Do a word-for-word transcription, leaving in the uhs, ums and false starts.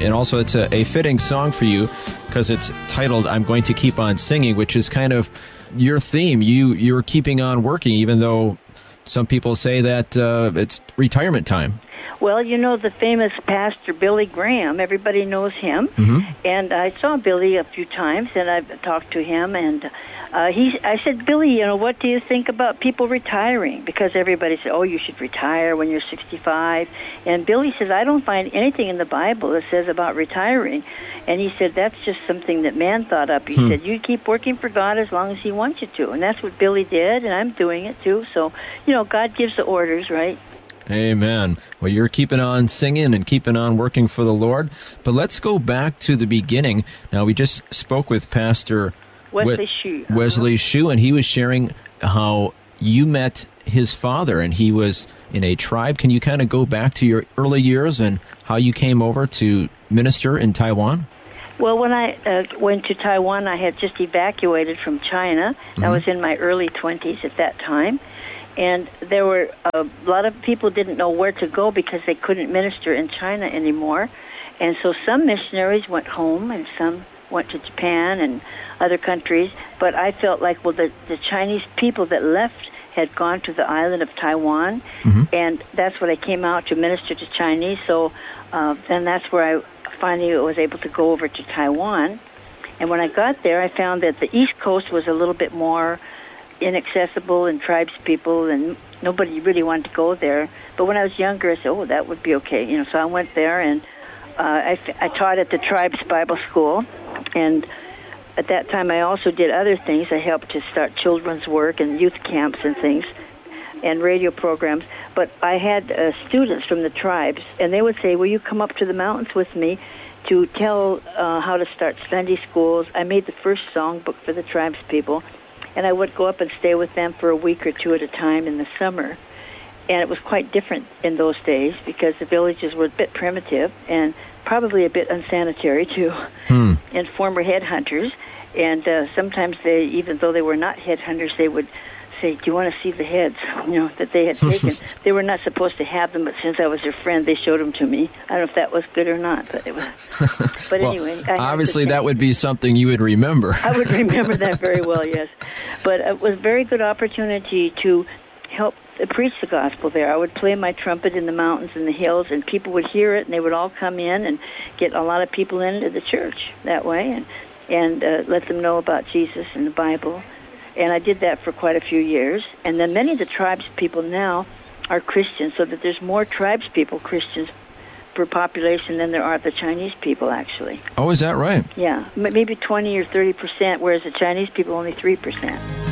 and also it's a, a fitting song for you because it's titled "I'm Going to Keep on Singing," which is kind of your theme. You you're keeping on working, even though some people say that uh, it's retirement time. Well, you know the famous pastor Billy Graham. Everybody knows him, mm-hmm. and I saw Billy a few times, and I've talked to him, and uh, he. I said, Billy, you know, what do you think about people retiring? Because everybody said, oh, you should retire when you're sixty-five, and Billy says, I don't find anything in the Bible that says about retiring, and he said that's just something that man thought up. He hmm. said you keep working for God as long as He wants you to, and that's what Billy did, and I'm doing it too. So, you know, God gives the orders, right? Amen. Well, you're keeping on singing and keeping on working for the Lord. But let's go back to the beginning. Now, we just spoke with Pastor Wesley Shue. Uh-huh. Wesley Shue, and he was sharing how you met his father, and he was in a tribe. Can you kind of go back to your early years and how you came over to minister in Taiwan? Well, when I uh, went to Taiwan, I had just evacuated from China. Mm-hmm. I was in my early twenties at that time. And there were a lot of people didn't know where to go because they couldn't minister in China anymore. And so some missionaries went home and some went to Japan and other countries. But I felt like, well, the, the Chinese people that left had gone to the island of Taiwan. Mm-hmm. And that's what I came out to minister to Chinese. So uh, then that's where I finally was able to go over to Taiwan. And when I got there, I found that the East Coast was a little bit more inaccessible and tribes people, and nobody really wanted to go there. But when I was younger, I said, oh, that would be okay. You know, so I went there, and uh, I, I taught at the Tribes Bible School. And at that time, I also did other things. I helped to start children's work and youth camps and things and radio programs. But I had uh, students from the tribes, and they would say, will you come up to the mountains with me to tell uh, how to start Sunday schools? I made the first songbook for the tribes people. And I would go up and stay with them for a week or two at a time in the summer. And it was quite different in those days because the villages were a bit primitive and probably a bit unsanitary, too, hmm. and former headhunters. And uh, sometimes they, even though they were not headhunters, they would say, do you want to see the heads, you know, that they had taken? They were not supposed to have them, but since I was their friend, they showed them to me. I don't know if that was good or not, but it was. But well, anyway. I obviously, that would be something you would remember. I would remember that very well, yes. But it was a very good opportunity to help preach the gospel there. I would play my trumpet in the mountains and the hills, and people would hear it, and they would all come in and get a lot of people into the church that way and, and uh, let them know about Jesus and the Bible. And I did that for quite a few years. And then many of the tribes people now are Christians, so that there's more tribes people, Christians, per population than there are the Chinese people, actually. Oh, is that right? Yeah, maybe twenty or thirty percent, whereas the Chinese people only three percent.